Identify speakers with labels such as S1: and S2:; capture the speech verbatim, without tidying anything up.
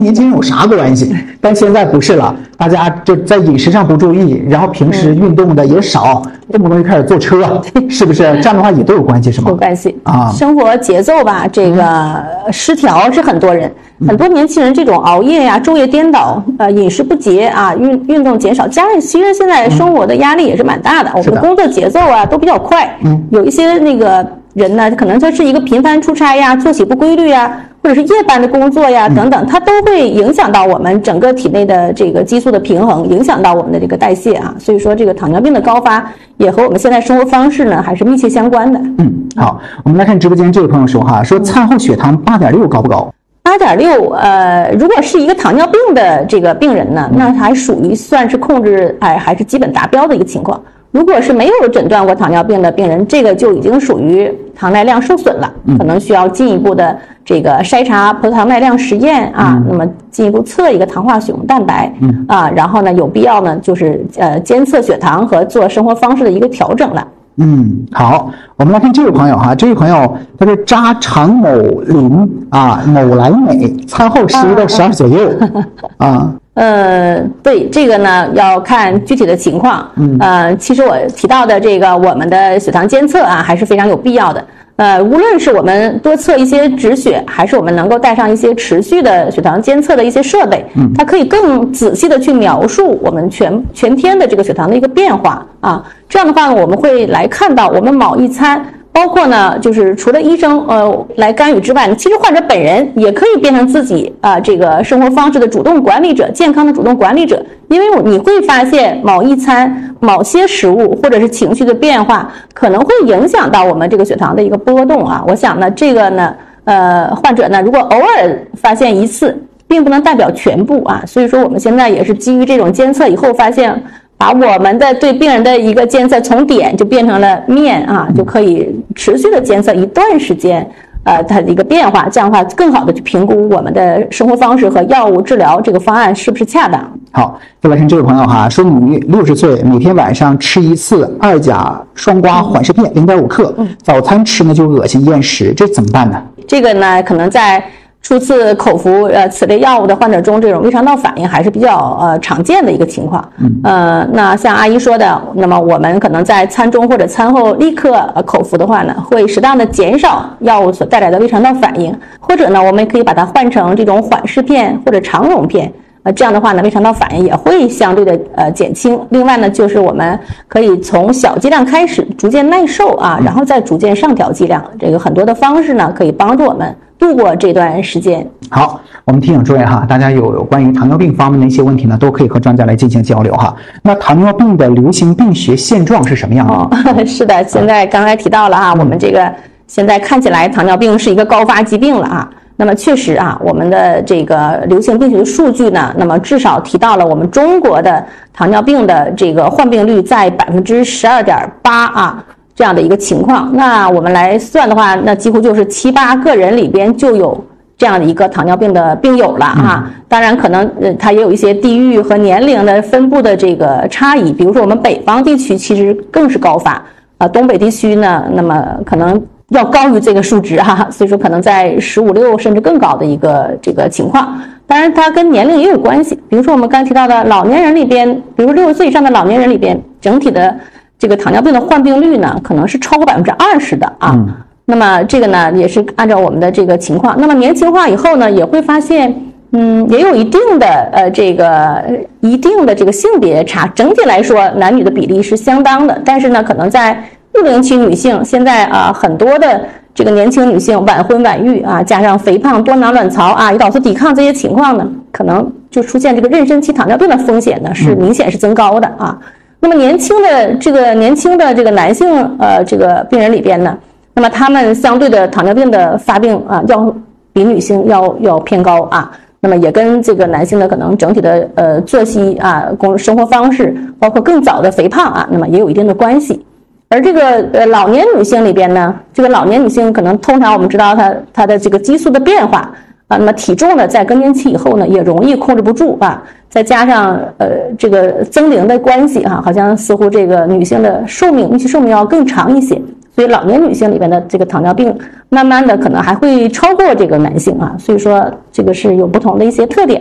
S1: 年轻人有啥关系？但现在不是了，大家就在饮食上不注意，然后平时运动的也少，动不动就开始坐车，是不是？这样的话也都有关系，是吗？
S2: 有关系
S1: 啊，
S2: 生活节奏吧，这个失调是很多人。很多年轻人这种熬夜呀、昼夜颠倒，呃，饮食不节啊，运运动减少，加上其实现在生活的压力也是蛮大的，我们的工作节奏啊都比较快，嗯，有一些那个人呢，可能他是一个频繁出差呀，作息不规律呀，或者是夜班的工作呀等等，它都会影响到我们整个体内的这个激素的平衡，影响到我们的这个代谢啊。所以说，这个糖尿病的高发也和我们现在生活方式呢还是密切相关的。
S1: 嗯，好，我们来看直播间这位朋友说哈，说餐后血糖八点六高不高？
S2: 八点六，呃，如果是一个糖尿病的这个病人呢，那还属于算是控制，哎，还是基本达标的一个情况。如果是没有诊断过糖尿病的病人，这个就已经属于糖耐量受损了，可能需要进一步的这个筛查葡萄糖耐量实验啊，嗯、那么进一步测一个糖化血红蛋白，嗯、啊，然后呢，有必要呢就是呃监测血糖和做生活方式的一个调整了。
S1: 嗯，好，我们来看这位朋友哈，这位朋友他是扎常某林啊，某来美，餐后十一到十二左右啊。啊
S2: 呃，对这个呢，要看具体的情况。嗯，呃，其实我提到的这个我们的血糖监测啊，还是非常有必要的。呃，无论是我们多测一些止血，还是我们能够带上一些持续的血糖监测的一些设备，嗯，它可以更仔细的去描述我们全全天的这个血糖的一个变化啊。这样的话呢，我们会来看到我们某一餐。包括呢，就是除了医生呃来干预之外呢，其实患者本人也可以变成自己啊、呃、这个生活方式的主动管理者，健康的主动管理者。因为你会发现某一餐、某些食物或者是情绪的变化，可能会影响到我们这个血糖的一个波动啊。我想呢，这个呢，呃，患者呢，如果偶尔发现一次，并不能代表全部啊。所以说，我们现在也是基于这种监测以后发现。把我们的对病人的一个监测从点就变成了面啊，就可以持续的监测一段时间，呃，它的一个变化，这样的话更好的去评估我们的生活方式和药物治疗这个方案是不是恰当。
S1: 好，再来看这位朋友哈，说女，六十岁，每天晚上吃一次二甲双胍缓释片零点五克，早餐吃呢就恶心厌食，这怎么办呢？
S2: 这个呢，可能在初次口服呃此类药物的患者中，这种胃肠道反应还是比较呃常见的一个情况。嗯，呃，那像阿姨说的，那么我们可能在餐中或者餐后立刻呃口服的话呢，会适当的减少药物所带来的胃肠道反应，或者呢，我们可以把它换成这种缓释片或者肠溶片。呃，这样的话呢，胃肠道反应也会相对的呃减轻。另外呢，就是我们可以从小剂量开始，逐渐耐受啊，然后再逐渐上调剂量。这个很多的方式呢，可以帮助我们度过这段时间。
S1: 好，我们提醒诸位哈，大家有有关于糖尿病方面的一些问题呢，都可以和专家来进行交流哈。那糖尿病的流行病学现状是什么样的？
S2: 哦，是的，现在刚才提到了啊，我们这个现在看起来糖尿病是一个高发疾病了啊。那么确实啊，我们的这个流行病学数据呢，那么至少提到了我们中国的糖尿病的这个患病率在百分之十二点八啊这样的一个情况。那我们来算的话，那几乎就是七八个人里边就有这样的一个糖尿病的病友了啊。当然，可能呃它也有一些地域和年龄的分布的这个差异。比如说我们北方地区其实更是高发啊，东北地区呢，那么可能要高于这个数值哈、啊，所以说可能在十五六甚至更高的一个这个情况。当然，它跟年龄也有关系。比如说我们刚才提到的老年人里边，比如六十岁以上的老年人里边，整体的这个糖尿病的患病率呢，可能是超过百分之二十的啊。嗯、那么这个呢，也是按照我们的这个情况。那么年轻化以后呢，也会发现，嗯，也有一定的呃这个一定的这个性别差。整体来说，男女的比例是相当的，但是呢，可能在育龄期女性现在啊，很多的这个年轻女性晚婚晚育啊，加上肥胖、多囊卵巢啊、胰岛素抵抗这些情况呢，可能就出现这个妊娠期糖尿病的风险呢是明显是增高的啊。那么年轻的这个年轻的这个男性呃这个病人里边呢，那么他们相对的糖尿病的发病啊，要比女性要要偏高啊。那么也跟这个男性的可能整体的呃作息啊、工生活方式，包括更早的肥胖啊，那么也有一定的关系。而这个呃老年女性里边呢，这个老年女性可能通常我们知道她她的这个激素的变化啊，那么体重呢在更年期以后呢也容易控制不住啊，再加上呃这个增龄的关系哈、啊，好像似乎这个女性的寿命预期寿命要更长一些，所所以老年女性里边的这个糖尿病，慢慢的可能还会超过这个男性啊，所以说这个是有不同的一些特点。